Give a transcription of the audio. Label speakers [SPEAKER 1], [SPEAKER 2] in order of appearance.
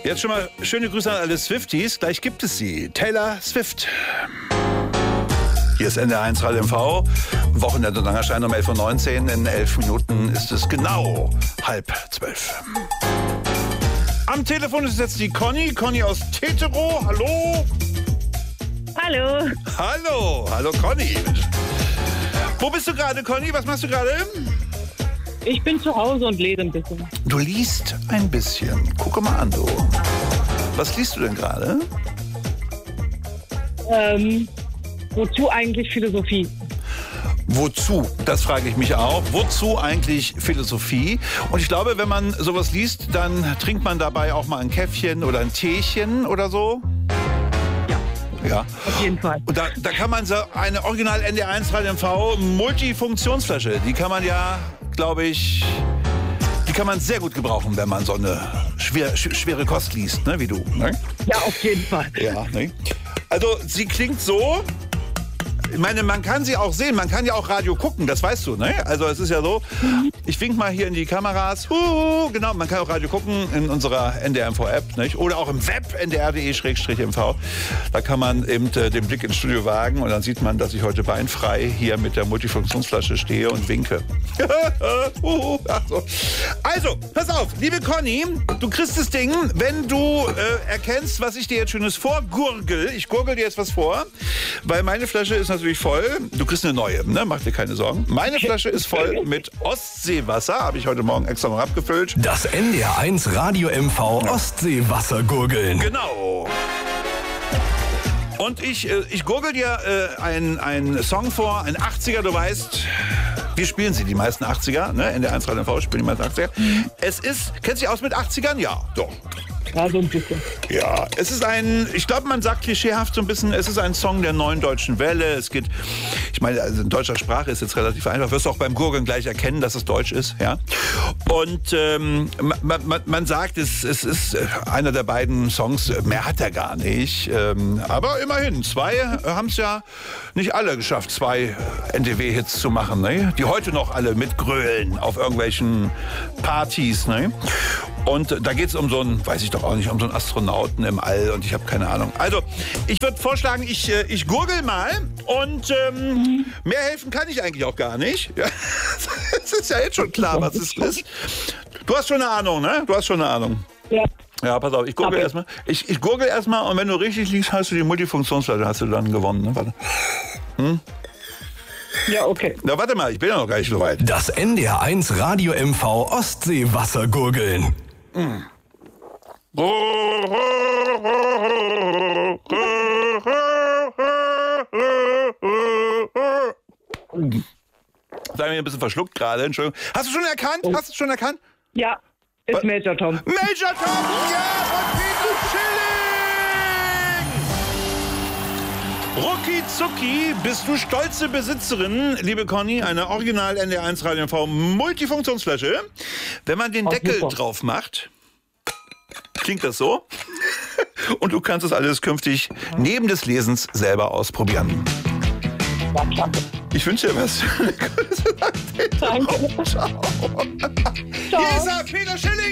[SPEAKER 1] Jetzt schon mal schöne Grüße an alle Swifties. Gleich gibt es sie. Taylor Swift. Hier ist NDR1 Radio MV. Wochenende und Langerstein um 11.19 Uhr. In 11 Minuten ist es genau 11:30. Am Telefon ist jetzt die Conny. Conny aus Tetero. Hallo.
[SPEAKER 2] Hallo.
[SPEAKER 1] Hallo. Hallo Conny. Wo bist du gerade, Conny? Was machst du gerade?
[SPEAKER 2] Ich bin zu Hause und lese ein bisschen.
[SPEAKER 1] Du liest ein bisschen. Gucke mal an, du. Was liest du denn gerade?
[SPEAKER 2] Wozu eigentlich Philosophie?
[SPEAKER 1] Wozu? Das frage ich mich auch. Wozu eigentlich Philosophie? Und ich glaube, wenn man sowas liest, dann trinkt man dabei auch mal ein Käffchen oder ein Teechen oder so. Ja,
[SPEAKER 2] auf jeden Fall.
[SPEAKER 1] Und da kann man so eine Original NDR1 Radio MV Multifunktionsflasche, die kann man ja, glaube ich, die kann man sehr gut gebrauchen, wenn man so eine schwere Kost liest, ne, wie du. Ne?
[SPEAKER 2] Ja, auf jeden Fall.
[SPEAKER 1] Ja, ne? Also sie klingt so. Ich meine, man kann sie auch sehen, man kann ja auch Radio gucken, das weißt du, ne? Also es ist ja so, ich wink mal hier in die Kameras, genau, man kann auch Radio gucken in unserer NDR-MV-App, nicht? Oder auch im Web, ndr.de/mv. Da kann man eben den Blick ins Studio wagen und dann sieht man, dass ich heute beinfrei hier mit der Multifunktionsflasche stehe und winke. Also, pass auf, liebe Conny, du kriegst das Ding, wenn du erkennst, was ich dir jetzt Schönes vorgurgel. Ich gurgel dir jetzt was vor, weil meine Flasche ist natürlich voll. Du kriegst eine neue, ne? Mach dir keine Sorgen. Meine Flasche ist voll mit Ostseewasser. Habe ich heute Morgen extra noch abgefüllt.
[SPEAKER 3] Das NDR1 Radio MV Ostseewasser gurgeln.
[SPEAKER 1] Genau. Und ich gurgel dir einen Song vor, ein 80er, du weißt. Wir spielen sie, die meisten 80er, ne? NDR1 Radio MV spielen die meisten 80er. Es ist, kennst du dich aus mit 80ern? Ja, doch.
[SPEAKER 2] Ja, so ein bisschen.
[SPEAKER 1] Ja, es ist ich glaube, man sagt klischeehaft so ein bisschen, es ist ein Song der neuen deutschen Welle. Es geht, ich meine, also in deutscher Sprache ist jetzt relativ einfach. Wirst du auch beim Gurgeln gleich erkennen, dass es Deutsch ist, ja. Und man sagt, es ist einer der beiden Songs, mehr hat er gar nicht. Aber immerhin, 2 haben es ja nicht alle geschafft, 2 NDW-Hits zu machen, ne? Die heute noch alle mitgrölen auf irgendwelchen Partys, ne? Und da geht es um so einen, weiß ich doch auch nicht, um so einen Astronauten im All und ich habe keine Ahnung. Also, ich würde vorschlagen, ich gurgel mal und mehr helfen kann ich eigentlich auch gar nicht. Ja, es ist ja jetzt schon klar, was es ist. Du hast schon eine Ahnung, ne? Du hast schon eine Ahnung.
[SPEAKER 2] Ja.
[SPEAKER 1] Ja, pass auf, ich gurgel erstmal. Ich gurgel erstmal und wenn du richtig liegst, hast du die Multifunktionsflasche, hast du dann gewonnen. Ne? Warte.
[SPEAKER 2] Ja, okay.
[SPEAKER 1] Na, warte mal, ich bin ja noch gar nicht so weit.
[SPEAKER 3] Das NDR1 Radio MV Ostseewasser gurgeln.
[SPEAKER 1] Sei mir ein bisschen verschluckt gerade, Entschuldigung. Hast du schon erkannt?
[SPEAKER 2] Oh.
[SPEAKER 1] Hast du schon erkannt?
[SPEAKER 2] Ja, ist Major Tom.
[SPEAKER 1] Major Tom! Ja, von Peter Schilling! Rucki zucki bist du stolze Besitzerin, liebe Conny, einer Original NDR1 Radio MV Multifunktionsflasche. Wenn man den Deckel drauf macht, klingt das so. Und du kannst es alles künftig neben des Lesens selber ausprobieren.
[SPEAKER 2] Ja, klasse.
[SPEAKER 1] Ich wünsche dir was.
[SPEAKER 2] Danke.
[SPEAKER 1] Ciao. Hier ist er, Peter Schilling.